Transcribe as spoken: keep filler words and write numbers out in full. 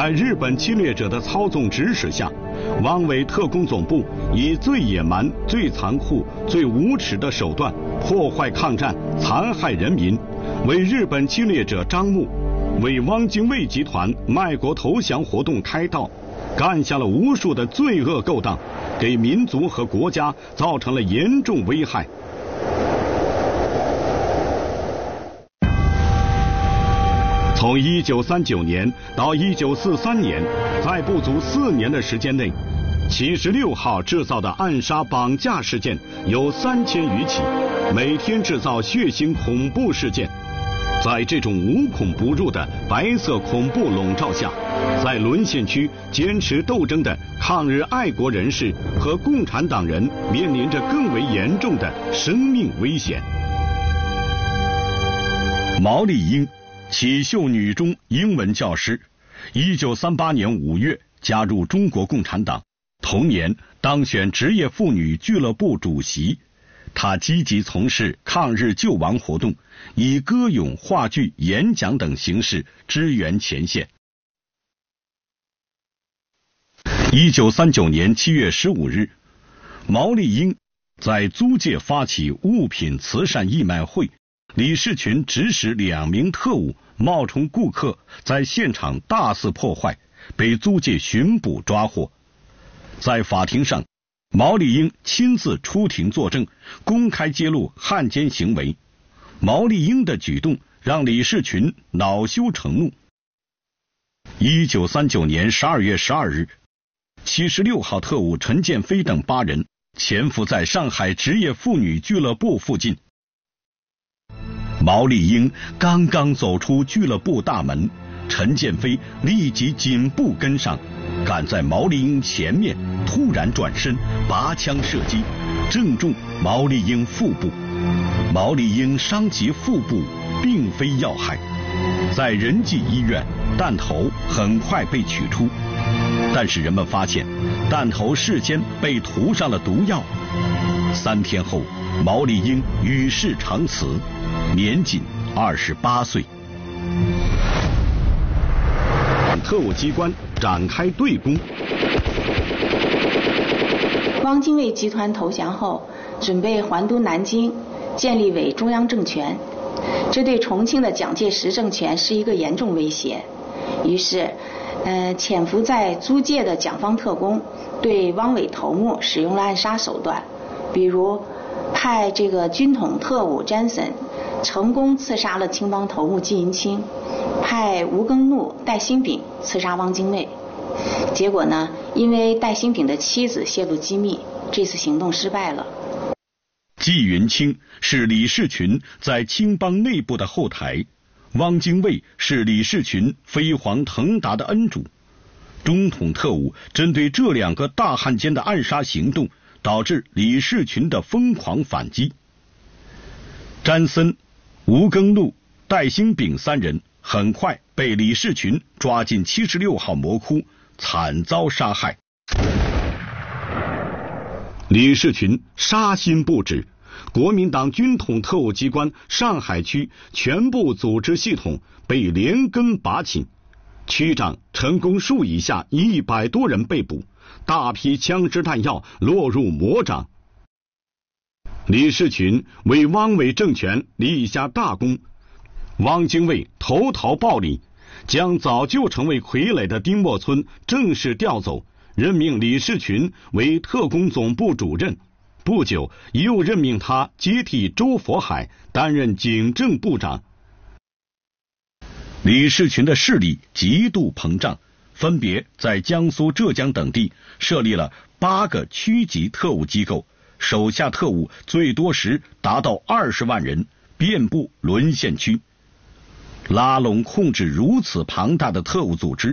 在日本侵略者的操纵指使下，汪伪特工总部以最野蛮、最残酷、最无耻的手段破坏抗战，残害人民，为日本侵略者张目，为汪精卫集团卖国投降活动开道，干下了无数的罪恶勾当，给民族和国家造成了严重危害。从一九三九年到一九四三年，在不足四年的时间内，七十六号制造的暗杀绑架事件有三千余起，每天制造血腥恐怖事件。在这种无孔不入的白色恐怖笼罩下，在沦陷区坚持斗争的抗日爱国人士和共产党人面临着更为严重的生命危险。毛丽英，启秀女中英文教师，一九三八年五月加入中国共产党，同年当选职业妇女俱乐部主席。她积极从事抗日救亡活动，以歌咏、话剧、演讲等形式支援前线。一九三九年七月十五日，毛丽英在租界发起物品慈善义卖会，李士群指使两名特务冒充顾客，在现场大肆破坏，被租界巡捕抓获。在法庭上，毛丽英亲自出庭作证，公开揭露汉奸行为。毛丽英的举动让李士群恼羞成怒。一九三九年十二月十二日，七十六号特务陈建飞等八人潜伏在上海职业妇女俱乐部附近。毛丽英刚刚走出俱乐部大门，陈建飞立即紧步跟上，赶在毛丽英前面，突然转身，拔枪射击，正中毛丽英腹部。毛丽英伤及腹部，并非要害，在仁济医院，弹头很快被取出，但是人们发现弹头事先被涂上了毒药。三天后，毛丽英与世长辞，年仅二十八岁。特务机关展开对攻。 汪精卫集团投降后，准备还都南京，建立伪中央政权，这对重庆的蒋介石政权是一个严重威胁。于是，呃，潜伏在租界的蒋方特工对汪伪头目使用了暗杀手段，比如派这个军统特务詹森成功刺杀了青帮头目季银清，派吴庚怒、戴新炳刺杀汪精卫。结果呢，因为戴新炳的妻子泄露机密，这次行动失败了。 季云清是李士群在青帮内部的后台，汪精卫是李士群飞黄腾达的恩主。中统特务针对这两个大汉奸的暗杀行动，导致李士群的疯狂反击。詹森、吴庚怒、戴新炳三人很快被李士群抓进七十六号魔窟，惨遭杀害。李士群杀心不止，国民党军统特务机关上海区全部组织系统被连根拔起，区长陈公树以下一百多人被捕，大批枪支弹药落入魔掌。李士群为汪伪政权立下大功，汪精卫投桃报李，将早就成为傀儡的丁默村正式调走，任命李士群为特工总部主任。不久又任命他接替周佛海担任警政部长。李士群的势力极度膨胀，分别在江苏、浙江等地设立了八个区级特务机构，手下特务最多时达到二十万人，遍布沦陷区。拉拢控制如此庞大的特务组织，